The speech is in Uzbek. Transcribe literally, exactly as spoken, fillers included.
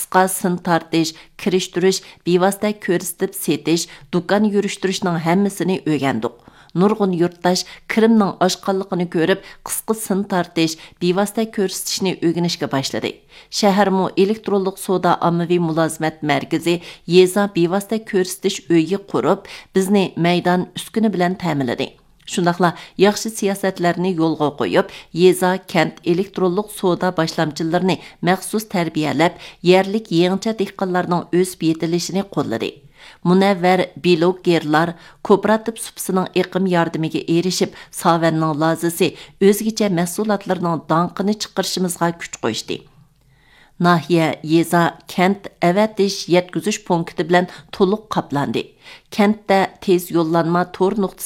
qısqa сын tartish, kirishtirish, bevosita ko'rsatib setish, do'kon yurishtirishning hammasini o'rgandik. Nurg'un yurtdosh Kirimning oshqonligini ko'rib, qisqa сын tartish, bevosita ko'rsatishni o'rganishga boshladi. Shaharmo elektronlik savdo ommaviy mulozimat markazi yeza bevosita ko'rsatish uyi qurib, bizni maydon uskuni bilan ta'minladi. Shundaqla yaxshi siyosatlarni yo'lga qo'yib, yeza kent elektronlik savdo boshlamchilarini maxsus tarbiyalab, yerlik yengcha dehqonlarning o'sib yetilishini qo'lladi. Munavvar blogerlar kooperativ supsining iqim yordamiga erishib, Savanning lozisi o'zgacha mahsulotlarning donqini chiqarishimizga kuch qo'shdi. Nahiye, yeza, kent avatish yetkazish punkti bilan to'liq qoplandi. Kentda tez yo'llanma tor nuqtasi